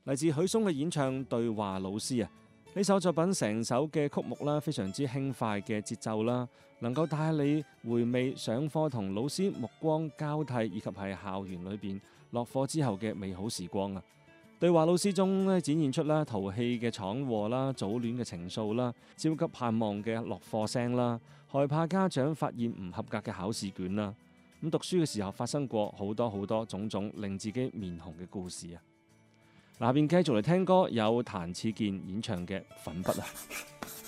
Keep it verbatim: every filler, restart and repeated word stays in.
嚟自許嵩嘅演唱《對話老師》啊，呢首作品成首嘅曲目啦，非常之輕快嘅節奏啦，能夠帶你回味上課同老師目光交替，以及係校園裏邊落課之後嘅美好時光啊！對話老師中咧展現出啦淘氣嘅闖禍啦、早戀嘅情愫啦、焦急盼望嘅落課聲啦、害怕家長發現唔合格嘅考試卷啦。咁讀書嘅時候發生過好多好多種種令自己面紅嘅故事啊！下邊繼續嚟聽歌，有譚志健演唱嘅《粉筆》啊。